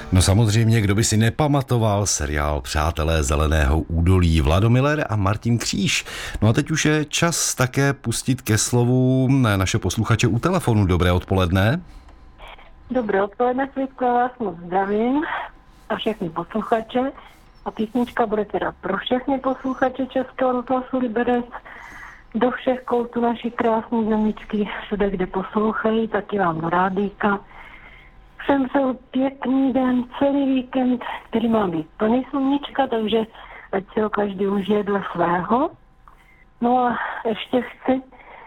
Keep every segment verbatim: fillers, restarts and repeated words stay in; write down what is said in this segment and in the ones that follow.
No samozřejmě, kdo by si nepamatoval seriál Přátelé zeleného údolí, Vlado Miller a Martin Kříž. No a teď už je čas také pustit ke slovu naše posluchače u telefonu. Dobré odpoledne. Dobré odpoledne, Svítko, vás moc zdravím a všechny posluchače. A písnička bude teda pro všechny posluchače Českého rozhlasu Liberec, do všech koutů naší krásné zemičky, všude, kde poslouchají, taky vám do rádíka. Všem přeju pěkný den, celý víkend, který má být plný sluníčka, takže ať si ho každý užije dle svého. No a ještě chci,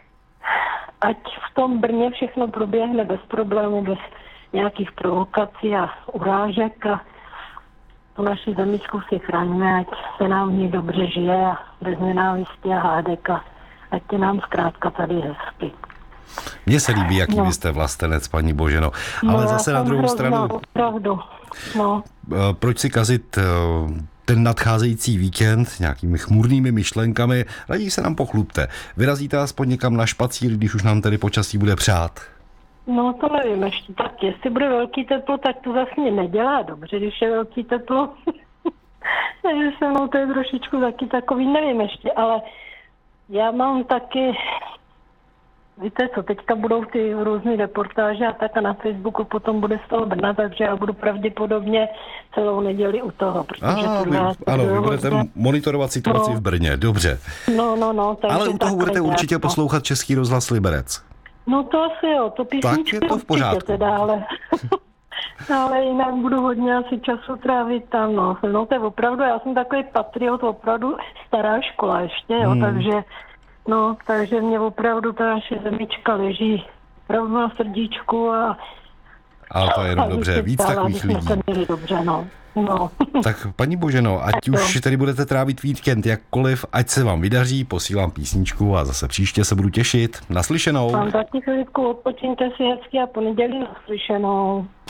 ať v tom Brně všechno proběhne bez problémů, bez nějakých provokací a urážek a tu naši zemičku si chráníme, ať se nám v ní dobře žije a bez nenávisti a hádek a ať je nám zkrátka tady hezky. Mně se líbí, jaký no. Vy jste vlastenec, paní Boženo. Ale no, zase na druhou hrozná, stranu, opravdu. No. Proč si kazit ten nadcházející víkend nějakými chmurnými myšlenkami? Raději se nám pochlubte. Vyrazíte aspoň někam na špacír, když už nám tedy počasí bude přát? No to nevím ještě. Tak jestli bude velký teplo, tak to zase mě nedělá dobře, když je velký teplo. Takže se mnou to je trošičku taky takový, nevím ještě, ale já mám taky, víte co, teďka budou ty různé reportáže a tak a na Facebooku potom bude z toho Brna, takže já budu pravděpodobně celou neděli u toho, protože ah, vy, ano, vy budete zde monitorovat situaci no. v Brně, dobře. No, no, no. Ale u toho budete určitě poslouchat Český rozhlas Liberec. No to asi jo, to písničky tak je to v pořádku. Teda, ale, ale jinak budu hodně asi času trávit tam, no. No to je opravdu, já jsem takový patriot, opravdu stará škola ještě, jo, hmm. takže, no, takže mě opravdu ta naše zemička leží opravdu na srdíčku a ale to je jenom dobře, víc stála, takových lidí. Měli dobře, no. No. Tak paní Boženo, ať tak už tady budete trávit víkend jakkoliv, ať se vám vydaří, posílám písničku a zase příště se budu těšit. Naslyšenou. Vám taky chvilku odpočíňte si hezky a pondělí naslyšenou.